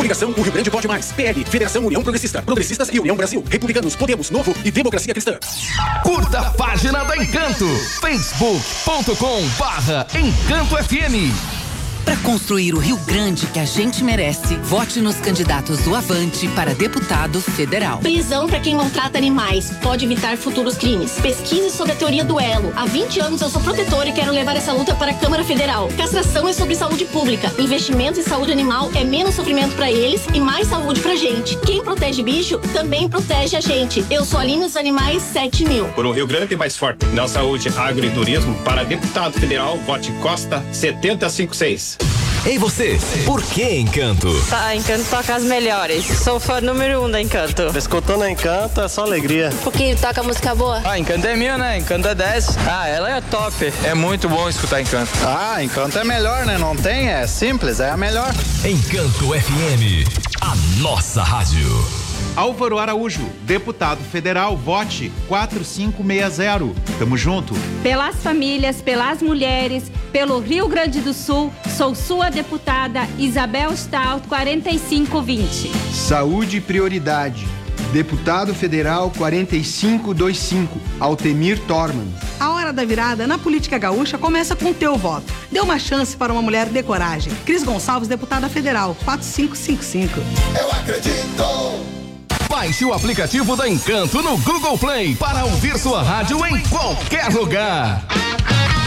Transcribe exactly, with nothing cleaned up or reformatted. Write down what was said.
Coligação O Rio Grande Pode Mais. P L, Federação União Progressista, Progressistas e União Brasil. Republicanos, Podemos, Novo e Democracia Cristã. Curta a página da Encanto. facebook ponto com barra Encanto F M. Para construir o Rio Grande que a gente merece, vote nos candidatos do Avante para deputado federal. Prisão para quem maltrata animais pode evitar futuros crimes. Pesquise sobre a teoria do elo. Há vinte anos eu sou protetora e quero levar essa luta para a Câmara Federal. Castração é sobre saúde pública. Investimento em saúde animal é menos sofrimento para eles e mais saúde pra gente. Quem protege bicho também protege a gente. Eu sou Aline dos Animais sete mil. Por um Rio Grande mais forte. Na saúde, agro e turismo, para deputado federal, vote Costa setenta e cinco seis. Ei você, por que Encanto? Tá, Encanto toca as melhores. Sou fã número um da Encanto. Escutando Encanto é só alegria. Porque toca música boa. Ah, Encanto é mil, né? Encanto é dez. Ah, ela é top. É muito bom escutar Encanto. Ah, Encanto é melhor, né? Não tem? É simples, é a melhor. Encanto F M, a nossa rádio. Álvaro Araújo, deputado federal, vote quatro cinco seis zero. Tamo junto. Pelas famílias, pelas mulheres, pelo Rio Grande do Sul, sou sua deputada Isabel Stout, quarenta e cinco vinte. Saúde prioridade. Deputado federal quarenta e cinco vinte e cinco, Altemir Torman. A hora da virada na política gaúcha começa com o teu voto. Dê uma chance para uma mulher de coragem. Cris Gonçalves, deputada federal, quatro cinco cinco cinco. Eu acredito! Baixe o aplicativo da Encanto no Google Play para ouvir sua rádio em qualquer lugar.